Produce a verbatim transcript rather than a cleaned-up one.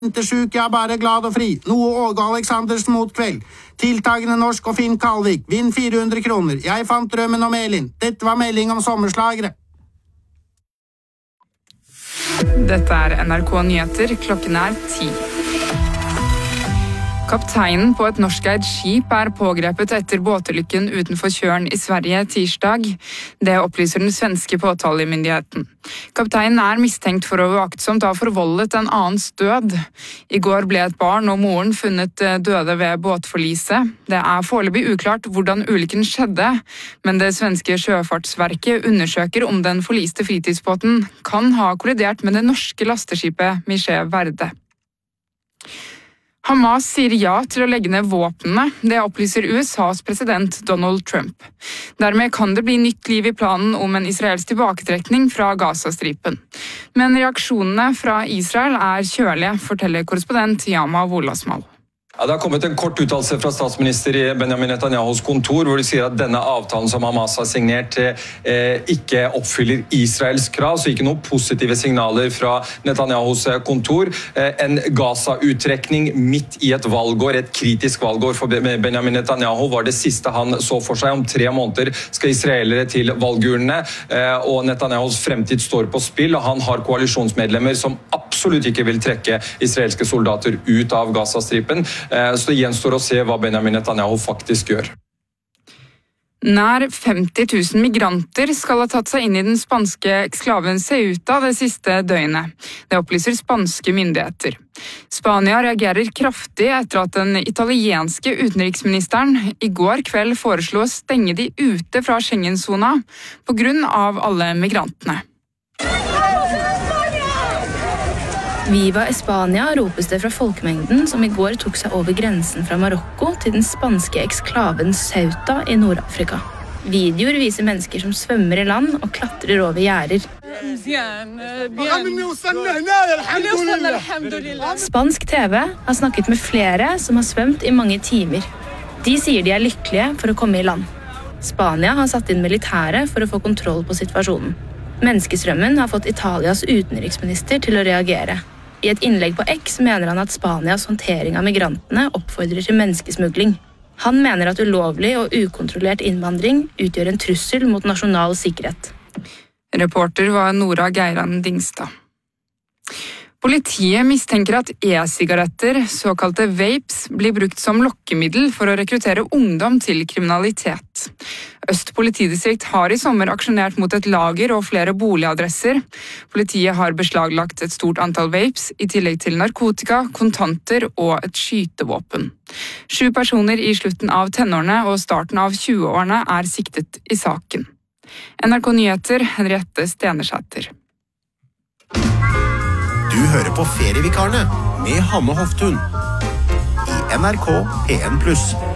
Vintersjuk, jeg er bare glad og fri. Noe Åge Aleksandersen mot kveld. Tiltagende norsk og Finn Kalvik. Vinn fire hundre kroner. Jeg fant drømmen om Elin. Dette var melding om sommerslagere. Dette er N R K Nyheter. Klokken er ti. Kapteinen på et norskeid skip er pågrepet etter båtulykken utenfor Tjørn i Sverige tirsdag. Det opplyser den svenske påtalemyndigheten. Kapteinen er mistenkt for å uaktsomt ha forvoldet en annens død. I går ble et barn og moren funnet døde ved båtforliset. Det er foreløpig uklart hvordan ulykken skjedde, men det svenske sjøfartsverket undersøker om den forliste fritidsbåten kan ha kollidert med det norske lasteskipet Miché Verde. Hamas sier ja til å legge ned våpnene, det opplyser U S A's president Donald Trump. Dermed kan det bli nytt liv i planen om en israelsk tilbaketrekning fra Gazastripen. Men reaksjonene fra Israel er kjølige, forteller korrespondent Yama Wolasmal. Ja, det har kommet en kort uttalelse fra statsminister Benjamin Netanyahus kontor, hvor de sier at denne avtalen som Hamas har signert eh, ikke oppfyller Israels krav, så ikke noen positive signaler fra Netanyahus kontor. Eh, en Gaza-uttrekning midt i et valgår, et kritisk valgår for Benjamin Netanyahu, var det siste han så for seg. Om tre måneder skal israelere til valgurnene, eh, og Netanyahus fremtid står på spill, og han har koalisjonsmedlemmer som absolutt ikke vil trekke israelske soldater ut av Gazastripen. Så det gjenstår å se hva Benjamin Netanyahu faktisk gjør. Nær femti tusen migranter skal ha tatt seg inn i den spanske eksklaven Ceuta det siste døgnet. Det opplyser spanske myndigheter. Spania reagerer kraftig etter at den italienske utenriksministeren i går kveld foreslo å stenge de ute fra Schengen-zona på grunn av alle migrantene. Viva Espania ropes det fra folkemengden som i går tok seg over grensen fra Marokko til den spanske eksklaven Ceuta i Nord-Afrika. Videoer viser mennesker som svømmer i land og klatrer over gjerder. Spansk T V har snakket med flere som har svømt i mange timer. De sier de er lykkelige for å komme i land. Spania har satt inn militære for å få kontroll på situasjonen. Menneskestrømmen har fått Italias utenriksminister til å reagere. I et innlegg på X mener han at Spanias håndtering av migrantene oppfordrer til menneskesmugling. Han mener at ulovlig og ukontrollert innvandring utgjør en trussel mot nasjonal sikkerhet. Reporter var Nora Geiran Dingstad. Politiet mistenker at e-sigaretter, såkalte vapes, blir brukt som lokkemiddel for å rekruttere ungdom til kriminalitet. Øst politidistrikt har i sommer aksjonert mot et lager og flere boligadresser. Politiet har beslaglagt et stort antall vapes, i tillegg til narkotika, kontanter og et skytevåpen. Sju personer i slutten av tenårene og starten av tjueårene er siktet i saken. N R K Nyheter, Henriette Stenersæter. Du hører på Ferievikarene med Hanne Hoftun i N R K P en pluss.